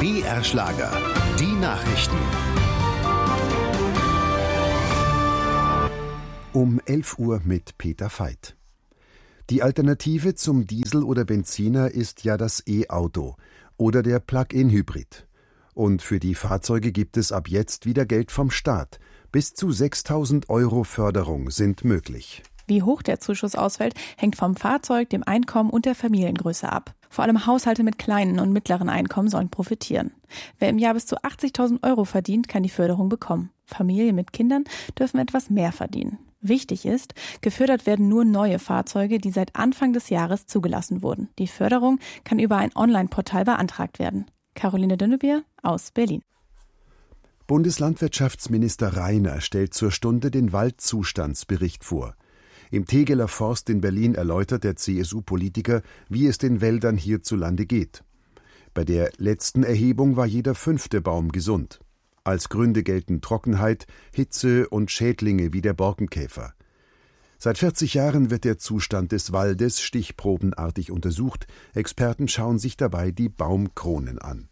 BR Schlager. Die Nachrichten. Um 11 Uhr mit Peter Veit. Die Alternative zum Diesel oder Benziner ist ja das E-Auto oder der Plug-in-Hybrid. Und für die Fahrzeuge gibt es ab jetzt wieder Geld vom Staat. Bis zu 6.000 € Förderung sind möglich. Wie hoch der Zuschuss ausfällt, hängt vom Fahrzeug, dem Einkommen und der Familiengröße ab. Vor allem Haushalte mit kleinen und mittleren Einkommen sollen profitieren. Wer im Jahr bis zu 80.000 € verdient, kann die Förderung bekommen. Familien mit Kindern dürfen etwas mehr verdienen. Wichtig ist, gefördert werden nur neue Fahrzeuge, die seit Anfang des Jahres zugelassen wurden. Die Förderung kann über ein Online-Portal beantragt werden. Caroline Dünnebier aus Berlin. Bundeslandwirtschaftsminister Rainer stellt zur Stunde den Waldzustandsbericht vor. Im Tegeler Forst in Berlin erläutert der CSU-Politiker, wie es den Wäldern hierzulande geht. Bei der letzten Erhebung war jeder 5. Baum gesund. Als Gründe gelten Trockenheit, Hitze und Schädlinge wie der Borkenkäfer. Seit 40 Jahren wird der Zustand des Waldes stichprobenartig untersucht. Experten schauen sich dabei die Baumkronen an.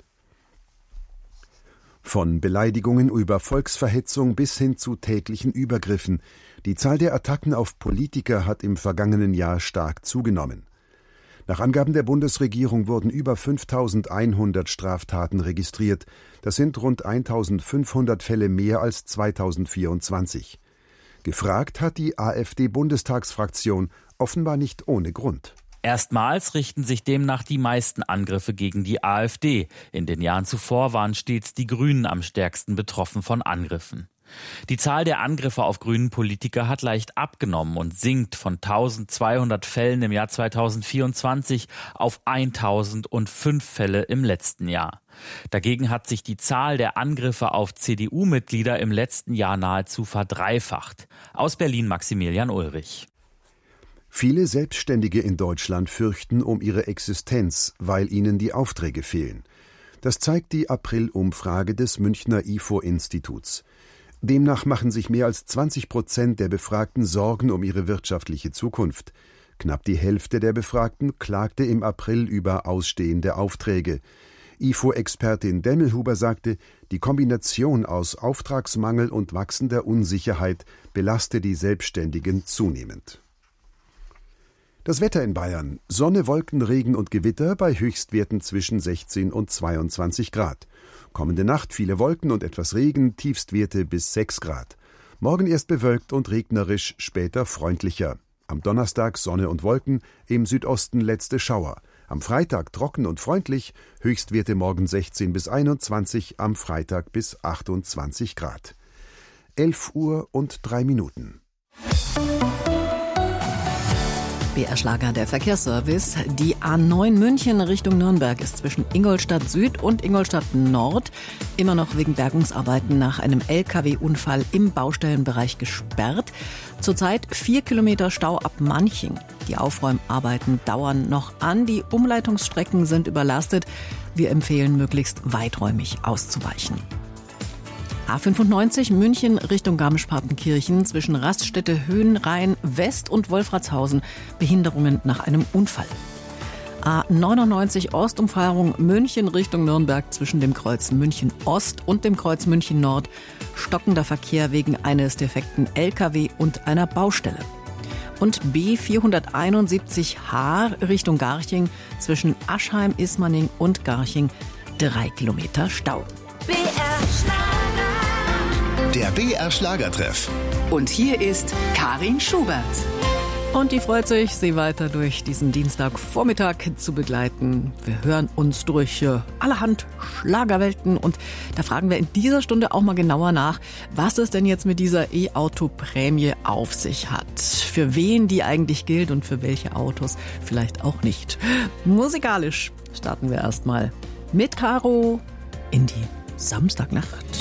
Von Beleidigungen über Volksverhetzung bis hin zu tätlichen Übergriffen. Die Zahl der Attacken auf Politiker hat im vergangenen Jahr stark zugenommen. Nach Angaben der Bundesregierung wurden über 5.100 Straftaten registriert. Das sind rund 1.500 Fälle mehr als 2024. Gefragt hat die AfD-Bundestagsfraktion, offenbar nicht ohne Grund. Erstmals richten sich demnach die meisten Angriffe gegen die AfD. In den Jahren zuvor waren stets die Grünen am stärksten betroffen von Angriffen. Die Zahl der Angriffe auf grünen Politiker hat leicht abgenommen und sinkt von 1.200 Fällen im Jahr 2024 auf 1.005 Fälle im letzten Jahr. Dagegen hat sich die Zahl der Angriffe auf CDU-Mitglieder im letzten Jahr nahezu verdreifacht. Aus Berlin Maximilian Ulrich. Viele Selbstständige in Deutschland fürchten um ihre Existenz, weil ihnen die Aufträge fehlen. Das zeigt die April-Umfrage des Münchner IFO-Instituts. Demnach machen sich mehr als 20% der Befragten Sorgen um ihre wirtschaftliche Zukunft. Knapp die Hälfte der Befragten klagte im April über ausstehende Aufträge. IFO-Expertin Demmelhuber sagte, die Kombination aus Auftragsmangel und wachsender Unsicherheit belaste die Selbstständigen zunehmend. Das Wetter in Bayern: Sonne, Wolken, Regen und Gewitter bei Höchstwerten zwischen 16 und 22 Grad. Kommende Nacht viele Wolken und etwas Regen, Tiefstwerte bis 6 Grad. Morgen erst bewölkt und regnerisch, später freundlicher. Am Donnerstag Sonne und Wolken, im Südosten letzte Schauer. Am Freitag trocken und freundlich, Höchstwerte morgen 16 bis 21, am Freitag bis 28 Grad. 11 Uhr und 3 Minuten. BR Schlager, der Verkehrsservice. Die A9 München Richtung Nürnberg ist zwischen Ingolstadt Süd und Ingolstadt Nord immer noch wegen Bergungsarbeiten nach einem LKW-Unfall im Baustellenbereich gesperrt. Zurzeit 4 Kilometer Stau ab Manching. Die Aufräumarbeiten dauern noch an. Die Umleitungsstrecken sind überlastet. Wir empfehlen, möglichst weiträumig auszuweichen. A95 München Richtung Garmisch-Partenkirchen zwischen Raststätte Höhenrhein West und Wolfratshausen Behinderungen nach einem Unfall. A99 Ostumfahrung München Richtung Nürnberg zwischen dem Kreuz München Ost und dem Kreuz München Nord stockender Verkehr wegen eines defekten LKW und einer Baustelle. Und B471H Richtung Garching zwischen Aschheim, Ismaning und Garching 3 Kilometer Stau. BR Schlager. Der BR Schlagertreff. Und hier ist Karin Schubert. Und die freut sich, Sie weiter durch diesen Dienstagvormittag zu begleiten. Wir hören uns durch allerhand Schlagerwelten und da fragen wir in dieser Stunde auch mal genauer nach, was es denn jetzt mit dieser E-Auto-Prämie auf sich hat. Für wen die eigentlich gilt und für welche Autos vielleicht auch nicht. Musikalisch starten wir erstmal mit Caro in die Samstagnacht.